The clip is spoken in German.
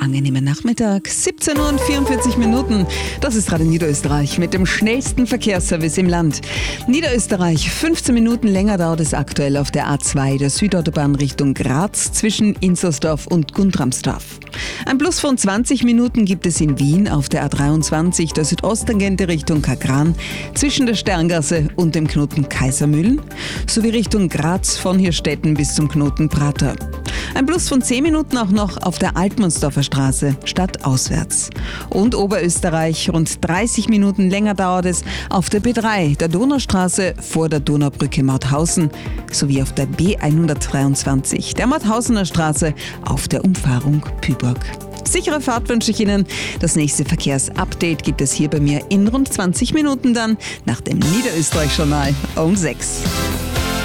angenehmen Nachmittag, 17 Uhr und 44 Minuten. Das ist Radio Niederösterreich mit dem schnellsten Verkehrsservice im Land. Niederösterreich, 15 Minuten länger dauert es aktuell auf der A2, der Südautobahn Richtung Graz zwischen Inzersdorf und Guntramsdorf. Ein Plus von 20 Minuten gibt es in Wien auf der A23, der Südosttangente Richtung Kagran zwischen der Sterngasse und dem Knoten Kaisermühlen sowie Richtung Graz von Hirstetten bis zum Knoten Prater. Ein Plus von 10 Minuten auch noch auf der Altmannsdorfer Straße, stadtauswärts. Und Oberösterreich, rund 30 Minuten länger dauert es auf der B3, der Donaustraße vor der Donaubrücke Mauthausen, sowie auf der B123, der Mauthausener Straße auf der Umfahrung Pyburg. Sichere Fahrt wünsche ich Ihnen. Das nächste Verkehrsupdate gibt es hier bei mir in rund 20 Minuten dann nach dem Niederösterreich-Journal um 6.